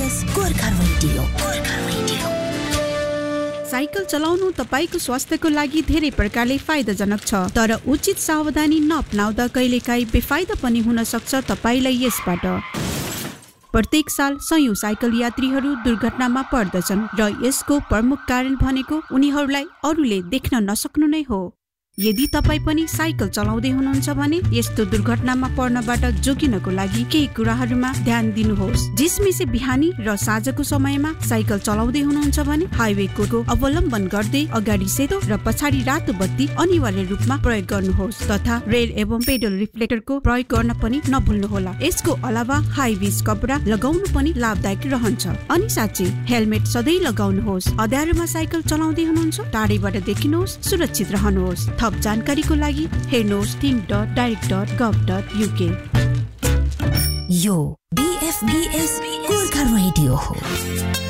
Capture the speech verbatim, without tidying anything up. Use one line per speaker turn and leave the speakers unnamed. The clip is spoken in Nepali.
S Gorkha radio Gorkha radio.
Cycle चलाउनु तपाईको स्वास्थ्यको लागि धेरै प्रकारले फाइदाजनक छ, तर उचित सावधानी नअपनाउँदा कहिलेकाहीँ बेफाइदा पनि हुन सक्छ तपाईलाई यसबाट। प्रत्येक साल सयौं साइकल यात्रीहरू दुर्घटनामा पर्दछन् र यसको प्रमुख कारण भनेको उनीहरूलाई अरूले देख्न नसक्नु नै हो। यदि तपाई पनि साइकल चलाउँदै हुनुहुन्छ भने यस्तो दुर्घटनामा पर्नबाट जोगिनको लागि केही कुराहरूमा ध्यान दिनुहोस्। जिसमिसे बिहानी र साँझको समयमा साइकल चलाउँदै हुनुहुन्छ भने हाइवेको अवलम्बन गर्दै अगाडि सेतो र पछाडि रातो बत्ती अनिवार्य रूपमा प्रयोग गर्नुहोस् तथा रेल एवं पेडल रिफ्लेक्टरको प्रयोग गर्न पनि नभुल्नुहोला। यसको अलावा हाई भिज कपडा लगाउनु पनि लाभदायक रहन्छ। अनि साँच्चै हेलमेट सधैँ लगाउनुहोस्। अँध्यारोमा साइकल चलाउँदै हुनुहुन्छ टाढैबाट देखिनुहोस्, सुरक्षित रहनुहोस्। थप जानकारीको लागि हेर्नुहोस् think dot direct dot गभ dot UK.
यो बीएफबीएस गोर्खा रेडियो हो।